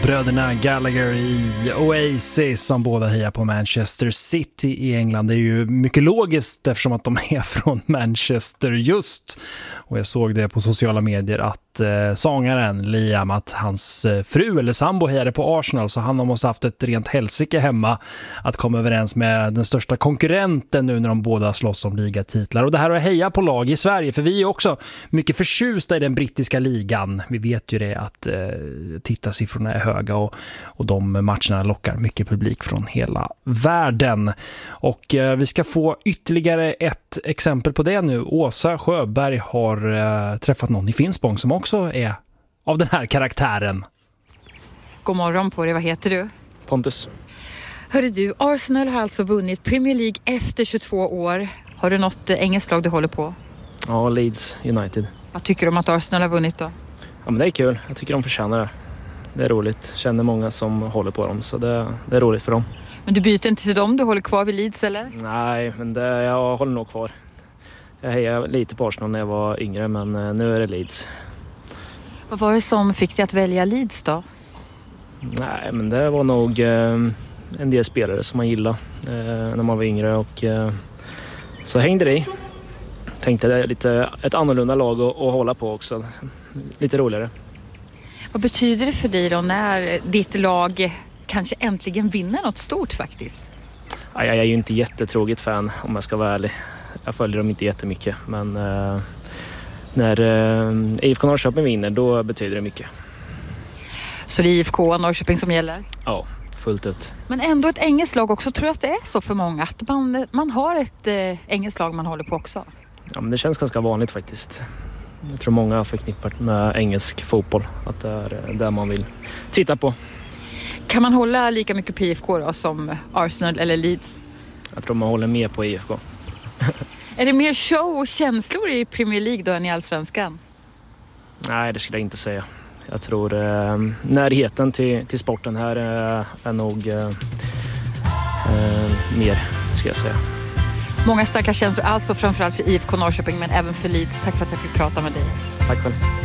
Bröderna Gallagher i Oasis som båda hejar på Manchester City i England. Det är ju mycket logiskt eftersom att de är från Manchester just. Och jag såg det på sociala medier att sångaren Liam, att hans fru eller sambo hejade på Arsenal, så han måste haft ett rent helsike hemma att komma överens med den största konkurrenten nu när de båda slåss om ligatitlar. Och det här att heja på lag i Sverige, för vi är också mycket förtjusta i den brittiska ligan. Vi vet ju det att tittarsiffrorna är höga och de matcherna lockar mycket publik från hela världen. Och vi ska få ytterligare ett exempel på det nu. Åsa Sjöberg har träffat någon i Finspång som också är av den här karaktären. God morgon på dig, vad heter du? Pontus. Hörru du, Arsenal har alltså vunnit Premier League efter 22 år. Har du något engelskt lag du håller på? Ja, Leeds United. Vad tycker du om att Arsenal har vunnit då? Ja, men det är kul. Jag tycker de förtjänar det. Det är roligt. Känner många som håller på dem, så det är roligt för dem. Men du byter inte till dem? Du håller kvar vid Leeds, eller? Nej, men jag håller nog kvar. Jag hejade lite på Arsenal när jag var yngre, men nu är det Leeds. Vad var det som fick dig att välja Leeds då? Nej, men det var nog en del spelare som man gillade när man var yngre, och så hängde det i. Tänkte det är lite ett annorlunda lag att hålla på också. Lite roligare. Vad betyder det för dig då när ditt lag kanske äntligen vinner något stort faktiskt? Jag är ju inte jättetroget fan om jag ska vara ärlig. Jag följer dem inte jättemycket, men när IFK Norrköping vinner, då betyder det mycket. Så det är IFK Norrköping som gäller? Ja, fullt ut. Men ändå ett engelskt lag också, tror jag att det är så för många att man har ett engelskt lag man håller på också? Ja, men det känns ganska vanligt faktiskt. Jag tror många har förknippat med engelsk fotboll, att det är där man vill titta på. Kan man hålla lika mycket på IFK då som Arsenal eller Leeds? Jag tror man håller mer på IFK. Är det mer show och känslor i Premier League då än i Allsvenskan? Nej, det skulle jag inte säga. Jag tror närheten till sporten här är nog mer, ska jag säga. Många starka känslor, alltså framförallt för IFK Norrköping men även för Leeds. Tack för att jag fick prata med dig. Tack själv.